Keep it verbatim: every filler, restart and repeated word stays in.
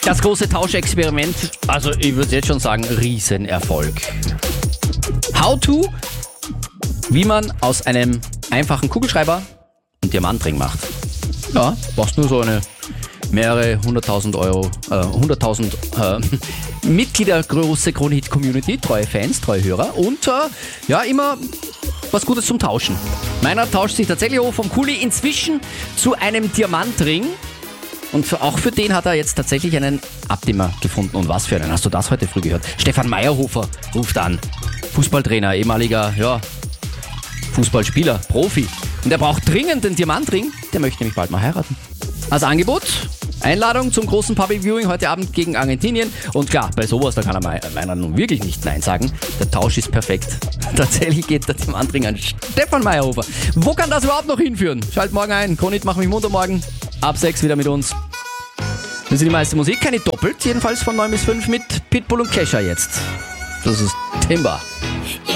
Das große Tauschexperiment, also ich würde jetzt schon sagen, Riesenerfolg. How to, wie man aus einem einfachen Kugelschreiber einen Diamantring macht. Ja, brauchst nur so eine mehrere hunderttausend Euro, äh, hunderttausend äh, Mitglieder große Kronehit-Community, treue Fans, treue Hörer und äh, ja, immer was Gutes zum Tauschen. Meiner tauscht sich tatsächlich hoch vom Kuli inzwischen zu einem Diamantring. Und für, auch für den hat er jetzt tatsächlich einen Abnehmer gefunden. Und was für einen? Hast du das heute früh gehört? Stefan Meyerhofer ruft an. Fußballtrainer, ehemaliger, ja, Fußballspieler, Profi. Und er braucht dringend den Diamantring. Der möchte nämlich bald mal heiraten. Als Angebot, Einladung zum großen Public Viewing heute Abend gegen Argentinien. Und klar, bei sowas, da kann er meiner nun wirklich nicht Nein sagen. Der Tausch ist perfekt. Tatsächlich geht der Diamantring an Stefan Meyerhofer. Wo kann das überhaupt noch hinführen? Schalt morgen ein. Kronit, mach mich munter morgen. Ab sechs wieder mit uns. Das ist die meiste Musik, keine doppelt, jedenfalls von neun bis fünf mit Pitbull und Kesha jetzt. Das ist Timber.